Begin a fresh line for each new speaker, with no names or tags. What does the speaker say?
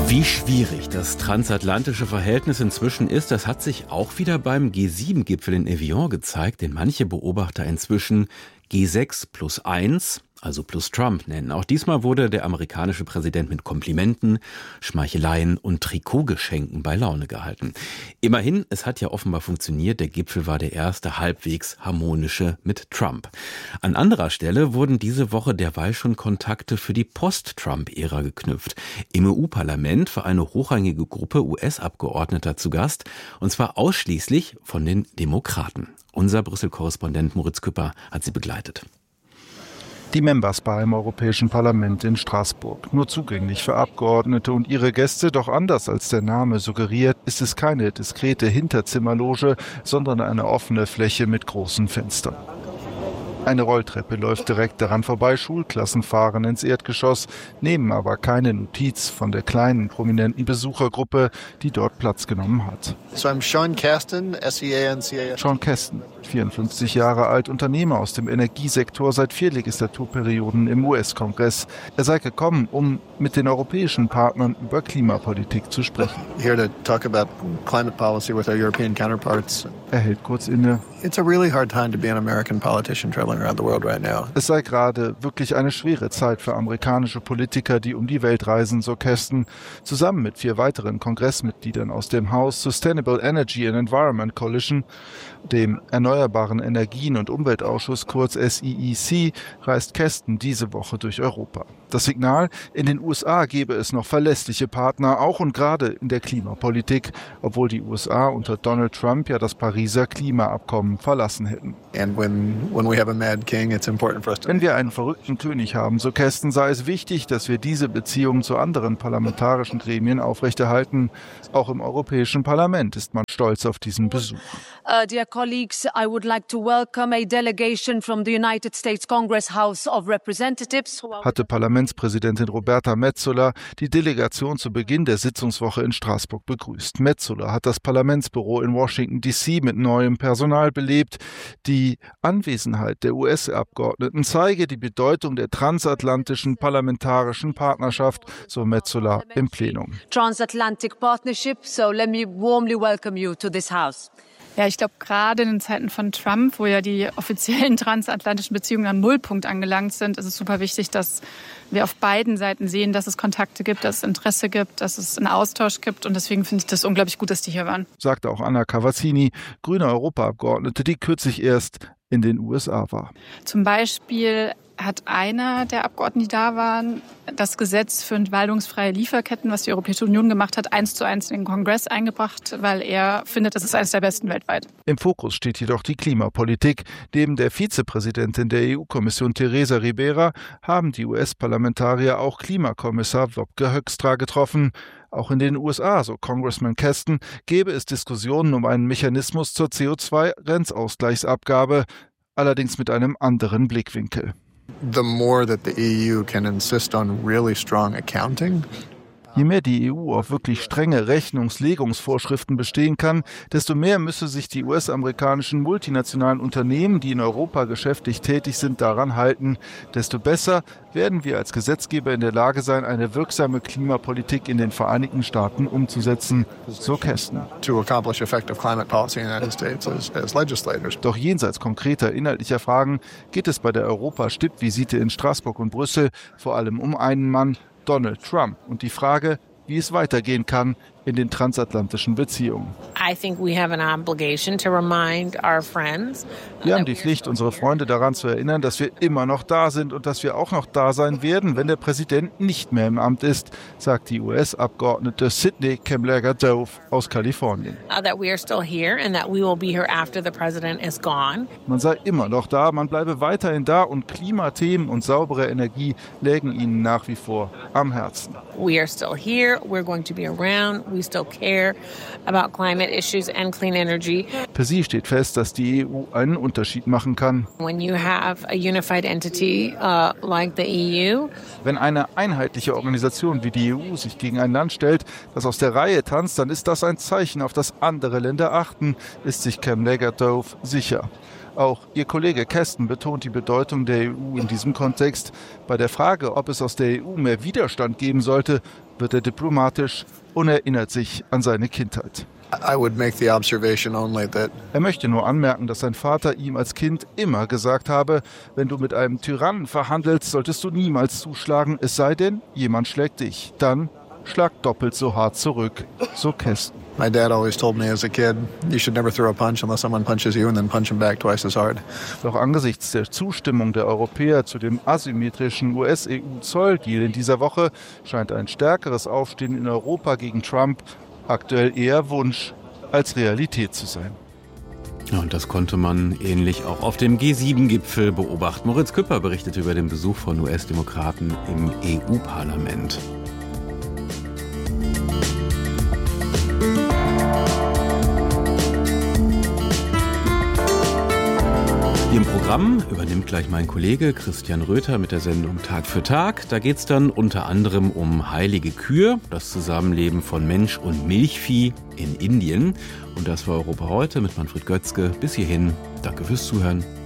Wie schwierig das transatlantische Verhältnis inzwischen ist, das hat sich auch wieder beim G7-Gipfel in Evian gezeigt, den manche Beobachter inzwischen G6+1, also plus Trump, nennen. Auch diesmal wurde der amerikanische Präsident mit Komplimenten, Schmeicheleien und Trikotgeschenken bei Laune gehalten. Immerhin, es hat ja offenbar funktioniert, der Gipfel war der erste halbwegs harmonische mit Trump. An anderer Stelle wurden diese Woche derweil schon Kontakte für die Post-Trump-Ära geknüpft. Im EU-Parlament war eine hochrangige Gruppe US-Abgeordneter zu Gast, und zwar ausschließlich von den Demokraten. Unser Brüssel-Korrespondent Moritz Küpper hat sie begleitet.
Die Members Bar im Europäischen Parlament in Straßburg. Nur zugänglich für Abgeordnete und ihre Gäste, doch anders als der Name suggeriert, ist es keine diskrete Hinterzimmerloge, sondern eine offene Fläche mit großen Fenstern. Eine Rolltreppe läuft direkt daran vorbei, Schulklassen fahren ins Erdgeschoss, nehmen aber keine Notiz von der kleinen, prominenten Besuchergruppe, die dort Platz genommen hat.
So I'm Sean Casten, SEANCAS.
Sean Casten, 54 Jahre alt, Unternehmer aus dem Energiesektor, seit 4 Legislaturperioden im US-Kongress. Er sei gekommen, um mit den europäischen Partnern über Klimapolitik zu sprechen.
Here to talk about climate policy with our European counterparts.
Er hält kurz inne.
It's a really hard time to be an American politician traveling around the world right now.
Es sei gerade wirklich eine schwere Zeit für amerikanische Politiker, die um die Welt reisen, so Casten. Zusammen mit 4 weiteren Kongressmitgliedern aus dem Haus Sustainable Energy and Environment Coalition, dem Erneuerbaren Energien- und Umweltausschuss, kurz SEEC, reist Casten diese Woche durch Europa. Das Signal, in den USA gebe es noch verlässliche Partner, auch und gerade in der Klimapolitik, obwohl die USA unter Donald Trump ja das Pariser Klimaabkommen verlassen hätten. Wenn wir einen verrückten König haben, so Casten, sei es wichtig, dass wir diese Beziehungen zu anderen parlamentarischen Gremien aufrechterhalten. Auch im Europäischen Parlament ist man stolz auf diesen Besuch.
Dear colleagues, I would like to welcome a delegation from the United States Congress House of Representatives.
Hatte Parlamentspräsidentin Roberta Metsola die Delegation zu Beginn der Sitzungswoche in Straßburg begrüßt. Metsola hat das Parlamentsbüro in Washington D.C. mit neuem Personal belebt. Die Anwesenheit der US-Abgeordneten zeige die Bedeutung der transatlantischen parlamentarischen Partnerschaft, so Metsola im Plenum.
Transatlantic Partnership, so let me warmly welcome you to this house.
Ja, ich glaube, gerade in den Zeiten von Trump, wo ja die offiziellen transatlantischen Beziehungen am Nullpunkt angelangt sind, ist es super wichtig, dass wir auf beiden Seiten sehen, dass es Kontakte gibt, dass es Interesse gibt, dass es einen Austausch gibt. Und deswegen finde ich das unglaublich gut, dass die hier waren.
Sagte auch Anna Cavazzini, grüne Europaabgeordnete, die kürzlich erst in den USA war.
Zum Beispiel hat einer der Abgeordneten, die da waren, das Gesetz für entwaldungsfreie Lieferketten, was die Europäische Union gemacht hat, 1:1 in den Kongress eingebracht, weil er findet, das ist eines der besten weltweit.
Im Fokus steht jedoch die Klimapolitik. Neben der Vizepräsidentin der EU-Kommission Teresa Ribera haben die US-Parlamentarier auch Klimakommissar Wopke Hoekstra getroffen. Auch in den USA, so Congressman Casten, gäbe es Diskussionen um einen Mechanismus zur CO2-Grenzausgleichsabgabe, allerdings mit einem anderen Blickwinkel.
The more that the EU can insist on really strong accounting.
Je mehr die EU auf wirklich strenge Rechnungslegungsvorschriften bestehen kann, desto mehr müsse sich die US-amerikanischen multinationalen Unternehmen, die in Europa geschäftlich tätig sind, daran halten. Desto besser werden wir als Gesetzgeber in der Lage sein, eine wirksame Klimapolitik in den Vereinigten Staaten umzusetzen, so Casten. Doch jenseits konkreter inhaltlicher Fragen geht es bei der Europa-Stippvisite in Straßburg und Brüssel vor allem um einen Mann, Donald Trump, und die Frage, wie es weitergehen kann in den transatlantischen Beziehungen. Wir haben die Pflicht, unsere Freunde daran zu erinnern, dass wir immer noch da sind und dass wir auch noch da sein werden, wenn der Präsident nicht mehr im Amt ist, sagt die US-Abgeordnete Sidney Kemlager-Dove aus Kalifornien. Man sei immer noch da, man bleibe weiterhin da und Klimathemen und saubere Energie lägen ihnen nach wie vor am Herzen.
We are still here, we're going to be around. We still care about climate issues and clean energy.
Für sie steht fest, dass die EU einen Unterschied machen kann.
When you have a unified entity like the EU,
wenn eine einheitliche Organisation wie die EU sich gegen ein Land stellt, das aus der Reihe tanzt, dann ist das ein Zeichen, auf das andere Länder achten, ist sich Kemlager-Dove sicher. Auch ihr Kollege Casten betont die Bedeutung der EU in diesem Kontext. Bei der Frage, ob es aus der EU mehr Widerstand geben sollte, wird er diplomatisch und erinnert sich an seine Kindheit.
I would make the observation only that
Er möchte nur anmerken, dass sein Vater ihm als Kind immer gesagt habe, wenn du mit einem Tyrannen verhandelst, solltest du niemals zuschlagen, es sei denn, jemand schlägt dich. Dann schlag doppelt so hart zurück, so Keston.
my dad always told me as a kid, you should never throw a punch unless someone punches you and then punch him back twice as hard.
Doch angesichts der Zustimmung der Europäer zu dem asymmetrischen US-EU-Zolldeal in dieser Woche scheint ein stärkeres Aufstehen in Europa gegen Trump aktuell eher Wunsch als Realität zu sein.
Ja, und das konnte man ähnlich auch auf dem G7-Gipfel beobachten. Moritz Küpper berichtete über den Besuch von US-Demokraten im EU-Parlament. Hier im Programm übernimmt gleich mein Kollege Christian Röther mit der Sendung Tag für Tag. Da geht es dann unter anderem um heilige Kühe, das Zusammenleben von Mensch und Milchvieh in Indien. Und das war Europa heute mit Manfred Götzke. Bis hierhin, danke fürs Zuhören.